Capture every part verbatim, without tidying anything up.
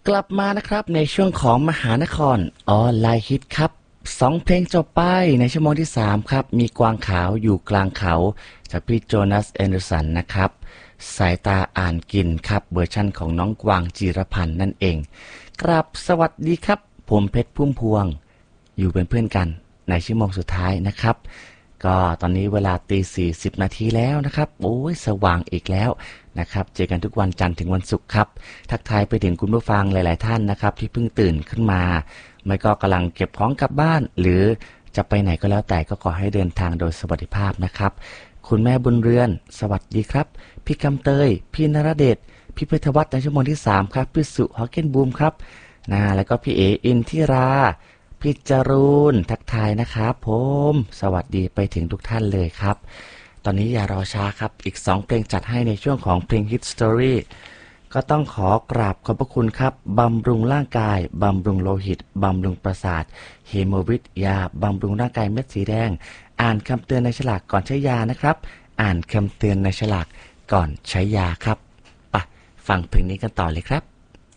กลับมานะครับในช่วงของมหานครออนไลน์ฮิตครับสองเพลงจบไปในชั่วโมงที่สามครับมีกวางขาวอยู่กลางเขาจากพี่โจนาสแอนเดอร์สันนะครับสายตาอ่านกินครับเวอร์ชั่นของน้องกวางจีรพันธ์นั่นเองกราบสวัสดีครับผมเพชรพุ่มพวงอยู่เป็นเพื่อนกันในชั่วโมงสุดท้ายนะครับก็ตอนนี้เวลาตีสี่สิบนาทีแล้วนะครับโอ้ยสว่างอีกแล้วนะครับเจอกันทุกวันจันทร์ถึงวันศุกร์ครับทักทายไปถึงคุณผู้ฟังหลายๆท่านนะครับที่เพิ่งตื่นขึ้นมาไม่ก็กำลังเก็บของกลับบ้านหรือจะไปไหนก็แล้วแต่ก็ขอให้เดินทางโดยสวัสดิภาพนะครับคุณแม่บุญเรือนสวัสดีครับพี่คำเตยพี่นรเดชพี่เพชรวัฒน์ในชั่วโมงที่สามครับพี่สุฮอกเกนบูมครับนะแล้วก็พี่เออินทิราพี่จรูนทักทายนะครับผมสวัสดีไปถึงทุกท่านเลยครับตอนนี้อย่ารอช้าครับอีกสองเพลงจัดให้ในช่วงของเพลง Hit Story ก็ต้องขอกราบขอบพระคุณครับบำรุงร่างกายบำรุงโลหิตบำรุงประสาทเฮโมวิทยาบำรุงร่างกายเม็ดสีแดงอ่านคำเตือนในฉลากก่อนใช้ยานะครับอ่านคำเตือนในฉลากก่อนใช้ยาครับไปฟังเพลงนี้กันต่อเลยครับ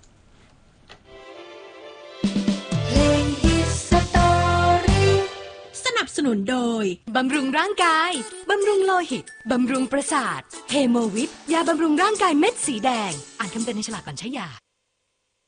สนับสนุนโดยบำรุงร่างกายบำรุงโลหิตบำรุงประสาทเฮโมวิทยาบำรุงร่างกายเม็ดสีแดงอ่านคำเตือนในฉลากก่อนใช้ยา